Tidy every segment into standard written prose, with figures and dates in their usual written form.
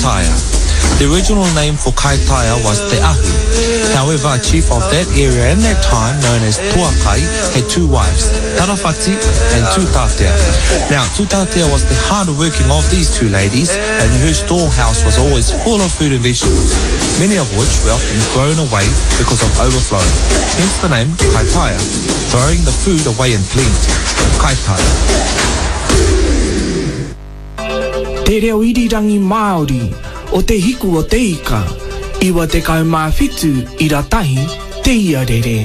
Kaitaia. The original name for Kaitaia was Te Ahu. However, a chief of that area in that time, known as Tuakai, had two wives, Tarawhati and Tutatea. Now, Tutatea was the harder working of these two ladies, and her storehouse was always full of food and vegetables, many of which were often thrown away because of overflow. Hence the name Kaitaia, throwing the food away in plenty. Kaitaia. Te reo irirangi Māori o te hiku o te ika, iwa te kaumāwhitu i ratahi te iarere.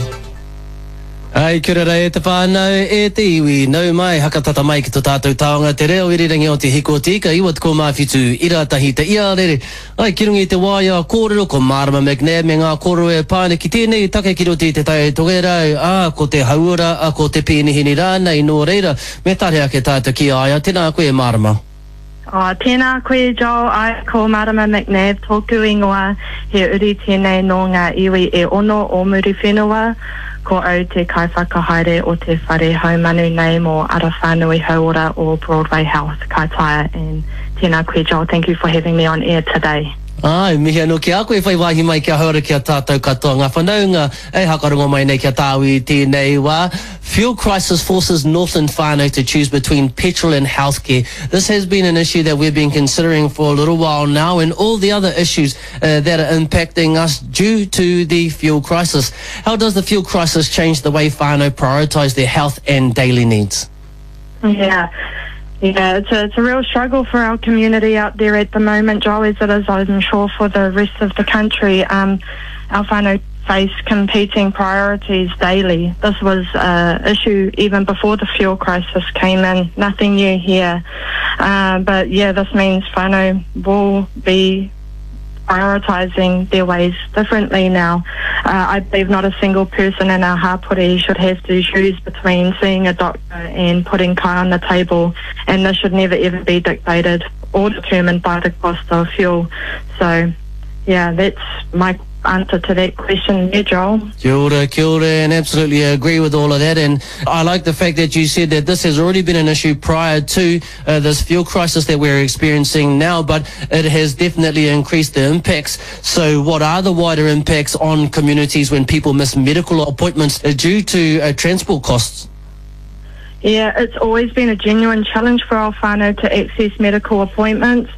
Ai, kia ora e te whānau e te iwi, nau mai hakatata mai ki tō tātou taonga, te reo irirangi o te hiku o te ika, iwa te kaumāwhitu i ratahi te iarere. Ai, ki rungi te waia kōrero ko Marama McNabb me ngā kōrero e pāne ki tēnei take ki roti te tai togerau, ko te hauora, ko te pēnihini rānei nō reira, me tare ake tātou ki aia, tēnā koe Marama. Tēnā koe Joel, ai ko Marama McNabb, tōku ingoa, he uri tēnei no ngā iwi e ono o muri whenua, ko au te kaiwhakahaere o te whare haumanu nei mō Arawhanui Hauora o Broadway Health, Kaitaia, and tēnā koe Joel, thank you for having me on air today. Ai, mihi anō ki a koe whai wahi mai kia haura kia tātou katoa ngā whanaunga, e hakarongo mai nei kia tāwi tēnei wā. Fuel crisis forces Northland whānau to choose between petrol and healthcare. This has been an issue that we've been considering for a little while now, and all the other issues that are impacting us due to the fuel crisis. How does the fuel crisis change the way whānau prioritise their health and daily needs? Yeah, it's a real struggle for our community out there at the moment, Joel, as it is, I'm sure, for the rest of the country. Our whānau face competing priorities daily. This was an issue even before the fuel crisis came in. Nothing new here. But yeah, this means whānau will be prioritising their ways differently now. I believe not a single person in our hapori should have to choose between seeing a doctor and putting kai on the table, and this should never ever be dictated or determined by the cost of fuel. So yeah, that's my answer to that question there, Joel. Kia ora, and absolutely agree with all of that. And I like the fact that you said that this has already been an issue prior to this fuel crisis that we're experiencing now, but it has definitely increased the impacts. So what are the wider impacts on communities when people miss medical appointments due to transport costs? Yeah, it's always been a genuine challenge for our whānau to access medical appointments.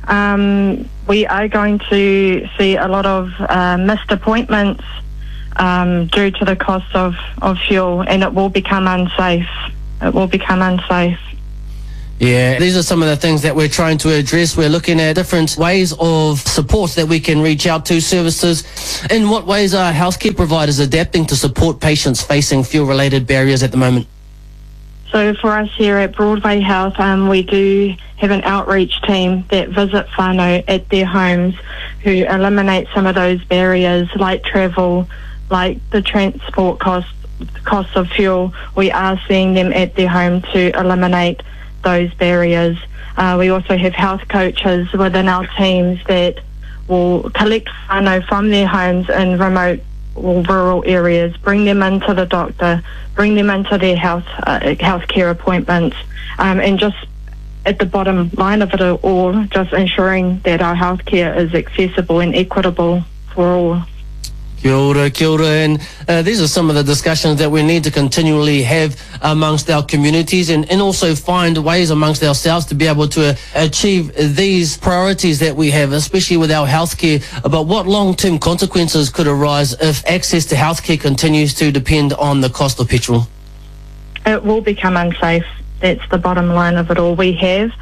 We are going to see a lot of missed appointments due to the cost of fuel, and it will become unsafe. It will become unsafe. Yeah, these are some of the things that we're trying to address. We're looking at different ways of support that we can reach out to services. In what ways are healthcare providers adapting to support patients facing fuel-related barriers at the moment? So for us here at Broadway Health, we do have an outreach team that visit whānau at their homes who eliminate some of those barriers like travel, like the transport cost of fuel. We are seeing them at their home to eliminate those barriers. We also have health coaches within our teams that will collect whānau from their homes in remote or rural areas, bring them into the doctor, bring them into their healthcare appointments, and just at the bottom line of it all, just ensuring that our healthcare is accessible and equitable for all. Kia ora, and these are some of the discussions that we need to continually have amongst our communities, and also find ways amongst ourselves to be able to achieve these priorities that we have, especially with our healthcare, about what long-term consequences could arise if access to healthcare continues to depend on the cost of petrol. It will become unsafe. That's the bottom line of it all. We have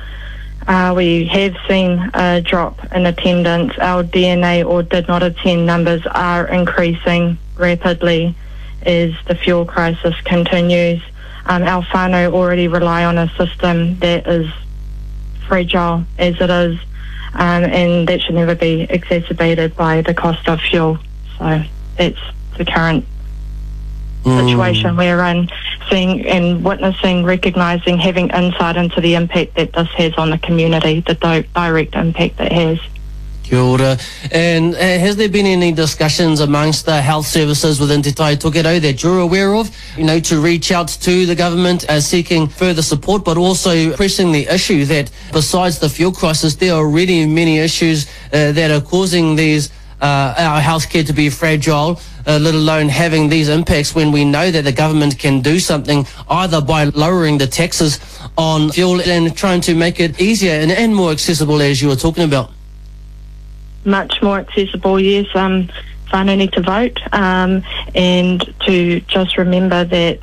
seen a drop in attendance. Our DNA or did not attend numbers are increasing rapidly as the fuel crisis continues. Our whānau already rely on a system that is fragile as it is, and that should never be exacerbated by the cost of fuel. So that's the current situation we're in, seeing and witnessing, recognising, having insight into the impact that this has on the community, the direct impact it has. Kia ora. And has there been any discussions amongst the health services within Te Tai Tokerau that you're aware of, to reach out to the government seeking further support, but also pressing the issue that besides the fuel crisis, there are already many issues that are causing these our healthcare to be fragile, let alone having these impacts when we know that the government can do something either by lowering the taxes on fuel and trying to make it easier and more accessible, as you were talking about. Much more accessible, yes. Whānau need to vote, and to just remember that,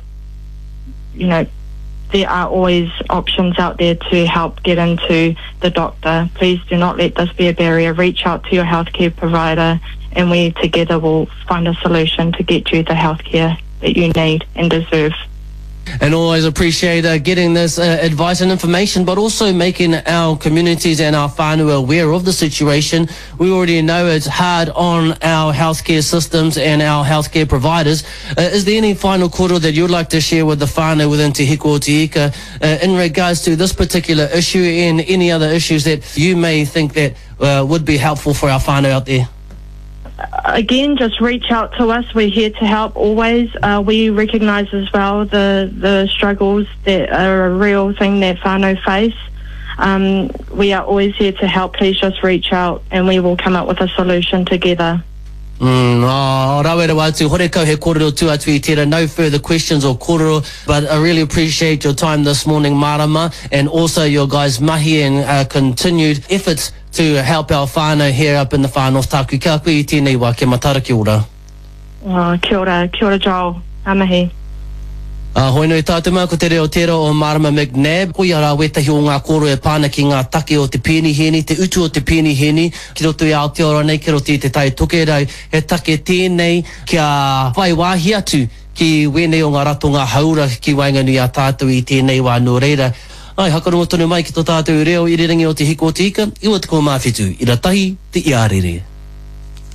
there are always options out there to help get into the doctor. Please do not let this be a barrier. Reach out to your healthcare provider, and we together will find a solution to get you the healthcare that you need and deserve. And always appreciate getting this advice and information, but also making our communities and our whānau aware of the situation. We already know it's hard on our healthcare systems and our healthcare providers. Is there any final koro that you'd like to share with the whānau within Te Hiko o Te Ika in regards to this particular issue and any other issues that you may think that would be helpful for our whānau out there? Again, just reach out to us. We're here to help always. We recognise as well the struggles that are a real thing that whānau face. We are always here to help. Please just reach out and we will come up with a solution together. Rawera watu, hore kau he kōrero tū atu I tērā. No further questions or kōrero, but I really appreciate your time this morning, Marama, and also your guys' mahi and continued efforts to help our whānau here up in the Far North Taku. Kia koe I tēnei wā, ke matara ki ora. Kia ora Joel, amahi. Hoi noi tātou mā, ko te reo tērā o Marama McNabb. Hoi ara wetahi o ngā kōro e pāna ki ngā take o te peniheni, te utu o te peniheni, ki roto i Aotearoa nei, ki roto I Te Tai Tokerau. He take tēnei kia whai wāhi atu ki wenei o ngā rato ngā haura ki wainganui a tātou I tēnei wā nō reira. Ai, hakarongo tonu mai ki tō tātou reo I re ringi o Te Hiko o Te Ika, iwa te ko mawhitu, I ratahi te iarere.